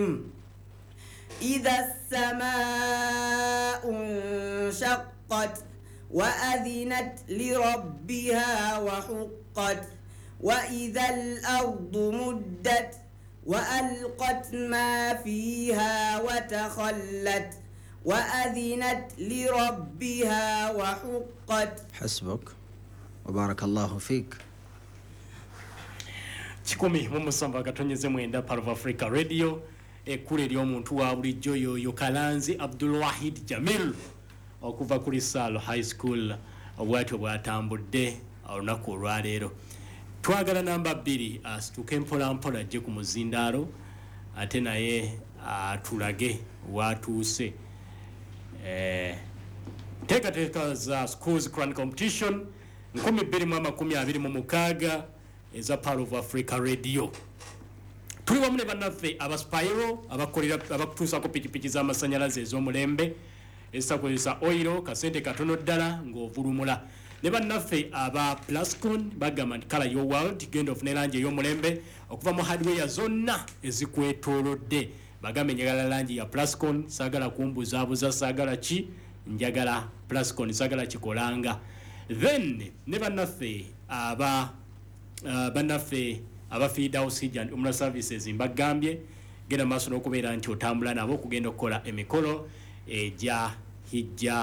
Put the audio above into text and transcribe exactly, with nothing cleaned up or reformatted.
الرجيم إذا السماء انشقت وأذنت لربها وحقت وإذا الأرض مدت وألقت ما فيها وتخلت وأذنت لربها وحقت. حسبك وبارك الله فيك. kikumi mu musanvu akatonyeze mwenda Part of Africa Radio ekkule ly'omuntu wa bulijjo yoyo Kalanzi Abdul Wahid Jamil okuva kuli Salo High School obwatyo bwatambudde olunaku olwaleero. Twagala namba bbiri asituke mpola mpola ajje ku muzindaalo ate naye atulage watuuse. Eh, teekateeka za schools crown competition nkumi bbiri mu amakumi abiri mu mukaaga eza Part of Africa Radio. Tuli wamu ne bannaffe abaspayiro abakolera abakutuusako pikipiki z'amasanyalaze ez'omulembe ezisakozesa oyiro kasente katono ddala ng'ovulumula. Ne bannaffe aba Plascon bagamba nti kala yo world genda of nelangi ey'omulembe okuva mu hardware zonna ezikwetoolodde. Bagambe njagala langi ya Plascon, saagala kumbuzaabuza, saagala ki, njagala Plascon, saagala kikolanga. Then ne bannaffe aba uh, bannaffe aba Feed House and Umrah Services mbagambye genda maaso n'okubeera nti otambula nabo okugenda okukola emikolo egya hijja